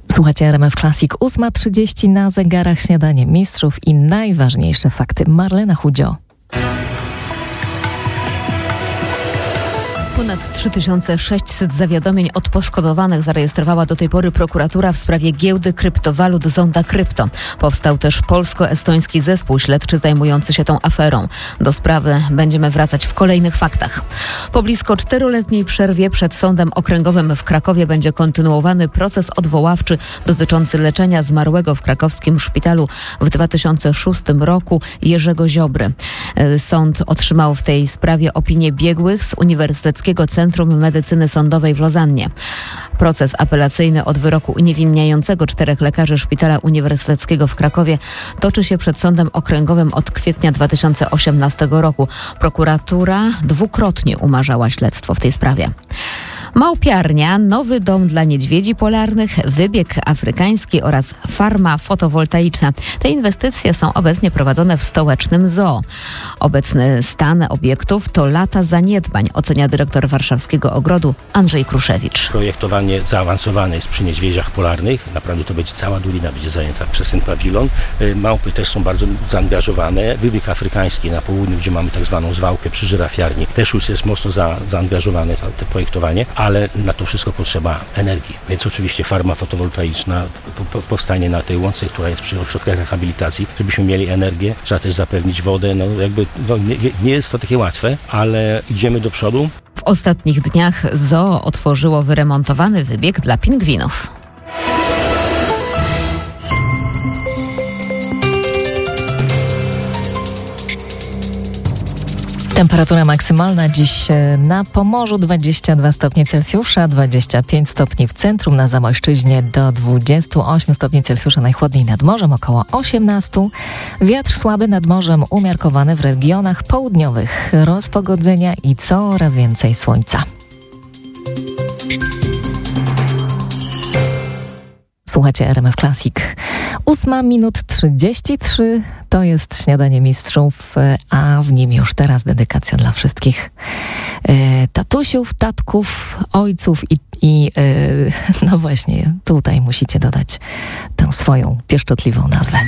Słuchajcie RMF Classic, 8:30 na zegarach, śniadanie mistrzów i najważniejsze fakty. Marlena Chudzio. Ponad 3600 zawiadomień od poszkodowanych zarejestrowała do tej pory prokuratura w sprawie giełdy kryptowalut Zonda Krypto. Powstał też polsko-estoński zespół śledczy zajmujący się tą aferą. Do sprawy będziemy wracać w kolejnych faktach. Po blisko 4-letniej przerwie przed Sądem Okręgowym w Krakowie będzie kontynuowany proces odwoławczy dotyczący leczenia zmarłego w krakowskim szpitalu w 2006 roku Jerzego Ziobry. Sąd otrzymał w tej sprawie opinię biegłych z Uniwersyteckiego Centrum Medycyny Sądowej w Lozannie. Proces apelacyjny od wyroku uniewinniającego 4 lekarzy Szpitala Uniwersyteckiego w Krakowie toczy się przed Sądem Okręgowym od kwietnia 2018 roku. Prokuratura dwukrotnie umarzała śledztwo w tej sprawie. Małpiarnia, nowy dom dla niedźwiedzi polarnych, wybieg afrykański oraz farma fotowoltaiczna. Te inwestycje są obecnie prowadzone w stołecznym zoo. Obecny stan obiektów to lata zaniedbań, ocenia dyrektor warszawskiego ogrodu Andrzej Kruszewicz. Projektowanie zaawansowane jest przy niedźwiedziach polarnych. Naprawdę to będzie cała dolina będzie zajęta przez ten pawilon. Małpy też są bardzo zaangażowane. Wybieg afrykański na południu, gdzie mamy tak zwaną zwałkę przy żyrafiarni, też już jest mocno zaangażowane to projektowanie. Ale na to wszystko potrzeba energii. Więc oczywiście farma fotowoltaiczna powstanie na tej łące, która jest przy ośrodkach rehabilitacji. Żebyśmy mieli energię, trzeba też zapewnić wodę. Nie jest to takie łatwe, ale idziemy do przodu. W ostatnich dniach zoo otworzyło wyremontowany wybieg dla pingwinów. Temperatura maksymalna dziś na Pomorzu 22 stopnie Celsjusza, 25 stopni w centrum, na Zamojszczyźnie do 28 stopni Celsjusza, najchłodniej nad morzem około 18. Wiatr słaby nad morzem, umiarkowany w regionach południowych. Rozpogodzenia i coraz więcej słońca. Słuchajcie RMF Classic. 8:33 to jest śniadanie mistrzów, a w nim już teraz dedykacja dla wszystkich tatusiów, tatków, ojców i no właśnie tutaj musicie dodać tę swoją pieszczotliwą nazwę.